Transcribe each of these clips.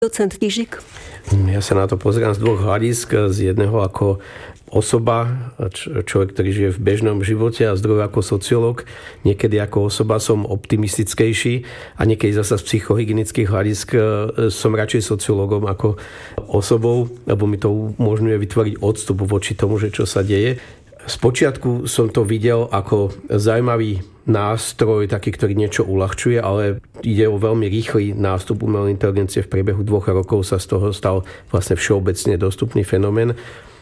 Docent Kižik. Ja sa na to pozerám z dvoch hľadisk. Z jedného ako osoba, človek, ktorý žije v bežnom živote, a z druhého ako sociológ. Niekedy ako osoba som optimistickejší a niekedy zasa z psychohygienických hľadisk som radšej sociológom ako osobou, lebo mi to umožňuje vytvoriť odstup voči tomu, že čo sa deje. Spočiatku som to videl ako zaujímavý nástroj, taký, ktorý niečo uľahčuje, ale ide o veľmi rýchly nástup umelej inteligencie. V priebehu 2 rokov sa z toho stal vlastne všeobecne dostupný fenomén.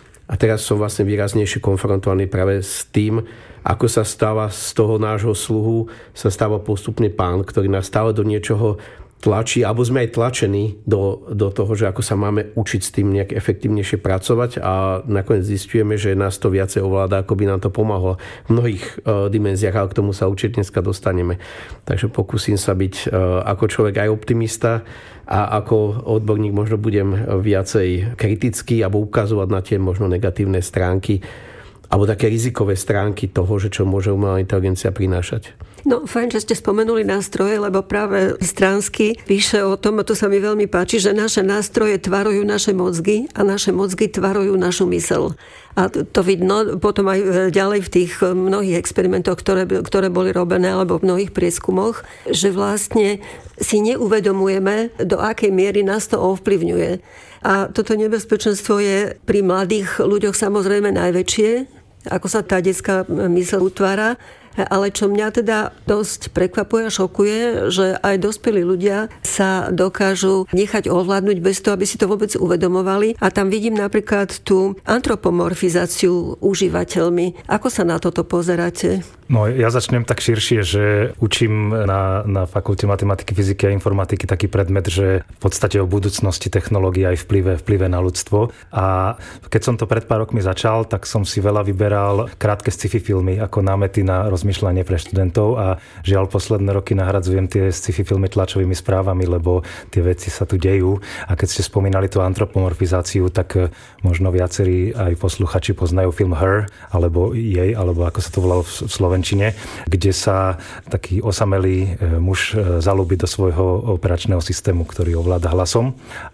A teraz som vlastne výraznejšie konfrontovaný práve s tým, ako sa stáva z toho nášho sluhu, sa stáva postupne pán, ktorý nás stále do niečoho tlačí, alebo sme aj tlačení do toho, že ako sa máme učiť s tým nejak efektívnejšie pracovať, a nakoniec zistujeme, že nás to viacej ovláda, ako by nám to pomohlo v mnohých dimenziách, ale k tomu sa určite dneska dostaneme. Takže pokúsim sa byť ako človek aj optimista a ako odborník možno budem viacej kritický alebo ukazovať na tie možno negatívne stránky alebo také rizikové stránky toho, že čo môže umelá inteligencia prinášať. No, fajn, že ste spomenuli nástroje, lebo práve Stránsky píše o tom, a to sa mi veľmi páči, že naše nástroje tvarujú naše mozgy a naše mozgy tvarujú našu myseľ. A to vidno potom aj ďalej v tých mnohých experimentoch, ktoré boli robené, alebo v mnohých prieskumoch, že vlastne si neuvedomujeme, do akej miery nás to ovplyvňuje. A toto nebezpečenstvo je pri mladých ľuďoch samozrejme najväčšie, ako sa tá detská myseľ utvára. Ale čo mňa teda dosť prekvapuje a šokuje, že aj dospelí ľudia sa dokážu nechať ovládnuť bez toho, aby si to vôbec uvedomovali. A tam vidím napríklad tú antropomorfizáciu užívateľmi. Ako sa na toto pozeráte? No, ja začnem tak širšie, že učím na Fakulte matematiky, fyziky a informatiky taký predmet, že v podstate o budúcnosti technológií aj vplyve na ľudstvo. A keď som to pred pár rokmi začal, tak som si veľa vyberal krátke sci-fi filmy ako námety na rozmýšľanie pre študentov, a žiaľ posledné roky nahradzujem tie sci-fi filmy tlačovými správami, lebo tie veci sa tu dejú. A keď ste spomínali tú antropomorfizáciu, tak možno viacerí aj posluchači poznajú film Her, alebo Jej, alebo ako sa to volalo v slovenčine, kde sa taký osamelý muž zaľúbi do svojho operačného systému, ktorý ovláda hlasom.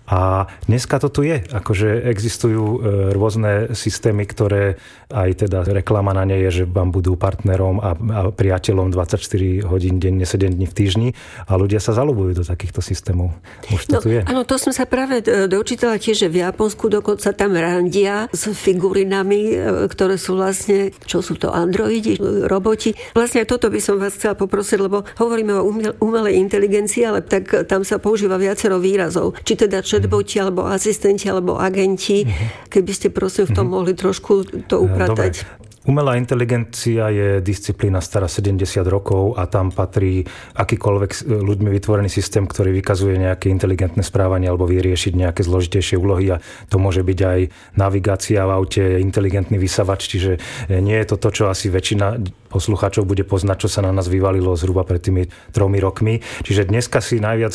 A dneska to tu je. Akože existujú rôzne systémy, ktoré aj teda reklama na ne je, že vám budú partnerom a priateľom 24 hodín denne, 7 dní v týždni, a ľudia sa zaľubujú do takýchto systémov. Už to tu je. Áno, to som sa práve dočítala tiež, že v Japonsku dokonca tam randia s figurinami, ktoré sú vlastne, čo sú to, androidi, roboti. Vlastne toto by som vás chcela poprosiť, lebo hovoríme o umelej inteligencii, ale tak tam sa používa viacero výrazov. Či teda chatboti, alebo asistenti, alebo agenti. Keby ste prosím v tom mohli trošku to upratať. Dobre. Umelá inteligencia je disciplína stará 70 rokov a tam patrí akýkoľvek ľuďmi vytvorený systém, ktorý vykazuje nejaké inteligentné správanie alebo vie riešiť nejaké zložitejšie úlohy, a to môže byť aj navigácia v aute, inteligentný vysavač, čiže nie je to, čo asi väčšina poslucháčov bude poznať, čo sa na nás vyvalilo zhruba pred tými 3 rokmi. Čiže dneska si najviac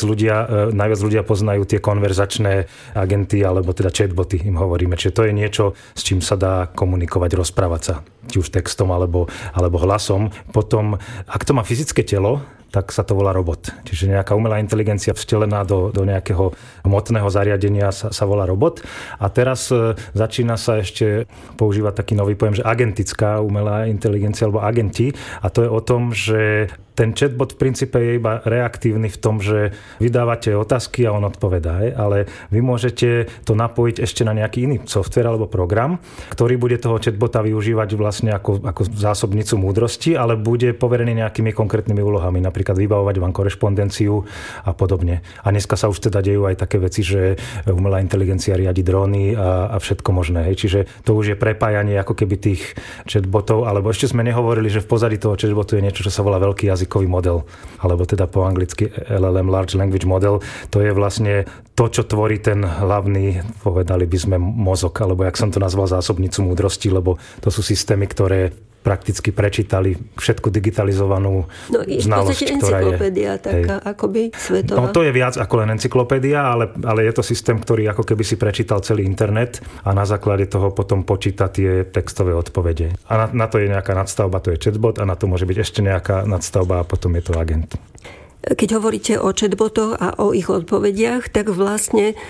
ľudia poznajú tie konverzačné agenty, alebo teda chatboty im hovoríme. Čiže to je niečo, s čím sa dá komunikovať, rozprávať sa, či už textom alebo hlasom. Potom, ak to má fyzické telo, tak sa to volá robot. Čiže nejaká umelá inteligencia vstelená do nejakého hmotného zariadenia sa volá robot. A teraz začína sa ešte používať taký nový pojem, že agentická umelá inteligencia alebo agenti. A to je o tom, že ten chatbot v princípe je iba reaktívny v tom, že vydávate otázky a on odpovedá. Ale vy môžete to napojiť ešte na nejaký iný software alebo program, ktorý bude toho chatbota využívať vlastne ako zásobnicu múdrosti, ale bude poverený nejakými konkrétnymi úlohami, napríklad vybavovať vám korešpondenciu a podobne. A dneska sa už teda dejú aj také veci, že umelá inteligencia riadi dróny a všetko možné. Čiže to už je prepájanie ako keby tých chatbotov, alebo ešte sme nehovorili, že v pozadí toho chatbotu je niečo, čo sa volá veľký jazykový model, alebo teda po anglicky LLM, Large Language Model. To je vlastne to, čo tvorí ten hlavný, povedali by sme, mozog, alebo jak som to nazval, zásobnicu múdrosti, lebo to sú systémy, ktoré prakticky prečítali všetku digitalizovanú znalosť, ktorá je. Encyklopédia taká, akoby svetová. No, to je viac ako len encyklopédia, ale je to systém, ktorý ako keby si prečítal celý internet a na základe toho potom počíta tie textové odpovede. A na to je nejaká nadstavba, to je chatbot, a na to môže byť ešte nejaká nadstavba a potom je to agent. Keď hovoríte o chatbotoch a o ich odpovediach, tak vlastne